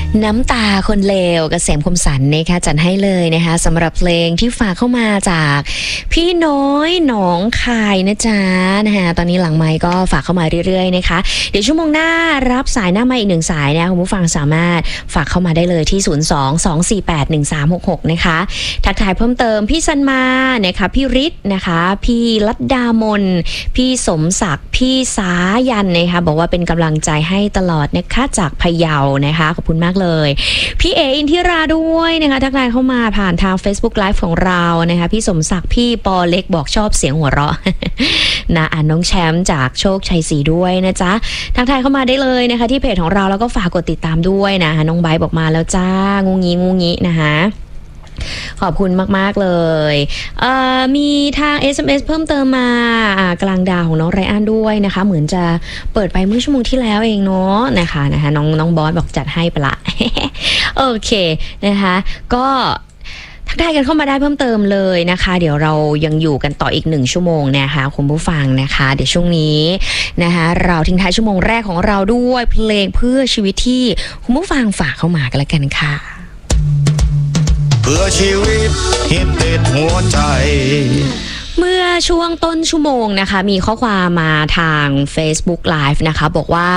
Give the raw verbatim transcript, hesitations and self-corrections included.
น้ำตาคนเลวเกษมคมสันนะคะจัดให้เลยนะคะสำหรับเพลงที่ฝากเข้ามาจากพี่น้อยหนองคายนะจ๊ะนะคะตอนนี้หลังไมค์ก็ฝากเข้ามาเรื่อยๆนะคะเดี๋ยวชั่วโมงหน้ารับสายหน้าไมค์อีกหนึ่งสายนะคุณผู้ฟังสามารถฝากเข้ามาได้เลยที่ศูนย์ สอง สอง สี่ แปด หนึ่ง สาม หก หกนะคะทักทายเพิ่มเติมพี่สันมานะคะพี่ฤทธิ์นะคะพี่ลัดดามนพี่สมศักดิ์พี่สายันนะคะบอกว่าเป็นกำลังใจให้ตลอดนะคะจากพะเยานะคะขอบคุณมากเลยพี่เออินทิราด้วยนะคะทักทายเข้ามาผ่านทาง Facebook Live ของเรานะคะพี่สมศักดิ์พี่ปอเล็กบอกชอบเสียงหัวเราะ นะอ่านน้องแชมป์จากโชคชัยศรีด้วยนะจ๊ะทักทายเข้ามาได้เลยนะคะที่เพจของเราแล้วก็ฝากกดติดตามด้วยนะคะน้องไบร์ทบอกมาแล้วจ้างูงี้งูงี้นะคะขอบคุณมากๆเลยเอ่อมีทาง เอส เอ็ม เอส เพิ่มเติมมากลางดาวของน้องไรอันด้วยนะคะเหมือนจะเปิดไปเมื่อชั่วโมงที่แล้วเองเนาะนะคะนะคะน้องน้องบอสบอกจัดให้ไปละ โอเคนะคะก็ทักทายกันเข้ามาได้เพิ่มเติมเลยนะคะเดี๋ยวเรายังอยู่กันต่ออีกหนึ่งชั่วโมงนะคะคุณผู้ฟังนะคะเดี๋ยวช่วงนี้นะคะเราทิ้งท้ายชั่วโมงแรกของเราด้วยเพลงเพื่อชีวิตที่คุณผู้ฟังฝากเข้ามากันละกันค่ะเพื่อชีวิตฮิตติดหัวใจเมื่อช่วงต้นชั่วโมงนะคะมีข้อความมาทาง Facebook Live นะคะบอกว่า